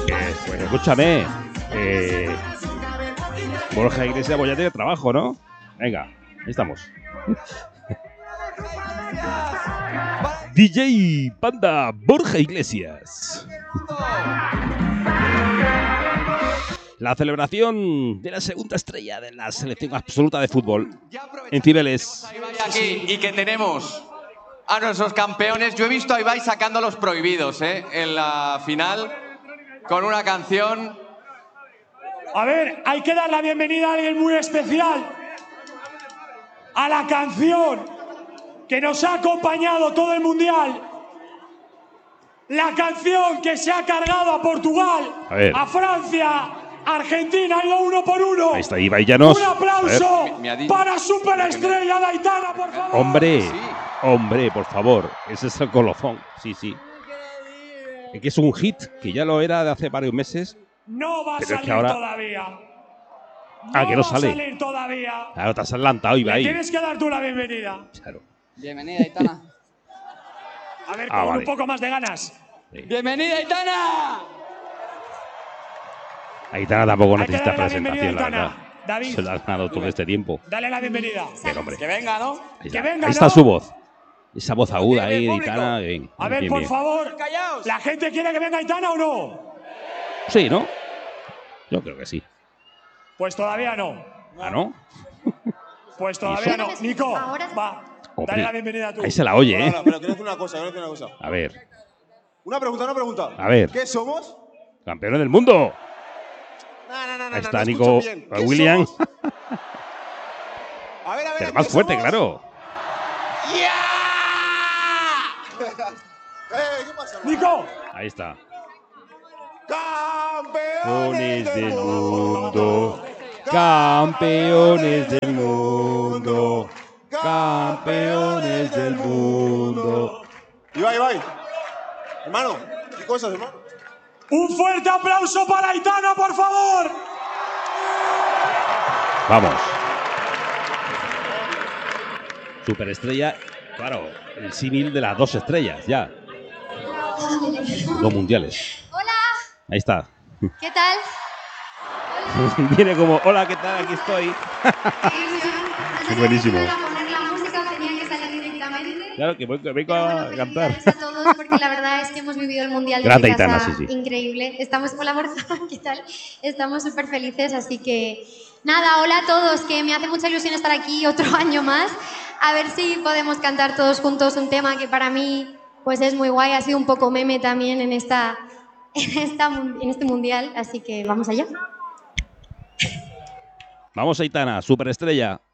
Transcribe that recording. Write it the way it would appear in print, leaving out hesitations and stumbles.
Pues escúchame. Borja Iglesias pues ya tiene trabajo, ¿no? Venga, ahí estamos. DJ Panda Borja Iglesias. La celebración de la segunda estrella de la selección absoluta de fútbol en Cibeles. Aquí, y que tenemos a nuestros campeones. Yo he visto a Ibai sacando los prohibidos, en la final con una canción. A ver, hay que dar la bienvenida a alguien muy especial. A la canción que nos ha acompañado todo el Mundial. La canción que se ha cargado a Portugal, a Francia, Argentina, ha ido 1 por 1. Ahí está Ibai Llanos. Un aplauso para Superestrella de Aitana, por favor. Hombre, por favor. Ese es el colofón. Sí. Es que es un hit, que ya lo era de hace varios meses. No va a salir todavía. Que no sale. Va a salir todavía. Claro, te has adelantado, Ibai. Tienes que dar tú la bienvenida. Claro. Bienvenida, Aitana. A ver, con un poco más de ganas. Sí. ¡Bienvenida, Aitana! Aitana tampoco necesita presentación, la Aitana. verdad. David, se lo has ganado todo este tiempo. Dale la bienvenida. Pero, hombre. Que venga, ¿no? Ahí está su voz. Esa voz aguda ahí de Aitana. Bien, a ver, por favor, ¿la gente quiere que venga Aitana o no? Sí, ¿no? Yo creo que sí. Pues todavía no. ¿Ah, no? Pues todavía no. Nico, va. Dale la bienvenida tú. Ahí se la oye, ¿eh? Pero quiero decir una cosa, A ver. Una pregunta. A ver. ¿Qué somos? ¡Campeones del mundo! No, Ahí está Nico William. A ver. Pero más fuerte, claro. ¿Qué pasa? Nico. Ahí está. ¡Campeones del mundo! ¡Campeones del mundo! ¡Campeones del mundo! Ibai. Hermano, ¿qué cosas, hermano? Un fuerte aplauso para Aitana, por favor. Vamos. Superestrella, claro, el símil de las 2 estrellas, ya. 2 mundiales. Hola. Ahí está. ¿Qué tal? Viene como, hola, ¿qué tal? Aquí estoy. Es buenísimo. Poner la música o tenía que salir directamente. Claro, que vengo a cantar. A todos, porque la verdad es que hemos vivido el Mundial de Grande casa Aitana, sí. increíble. Estamos con la Borja, ¿qué tal? Estamos súper felices, así que nada, hola a todos, que me hace mucha ilusión estar aquí otro año más. A ver si podemos cantar todos juntos un tema que para mí pues es muy guay, ha sido un poco meme también en este Mundial, así que vamos allá. Vamos, Aitana, superestrella.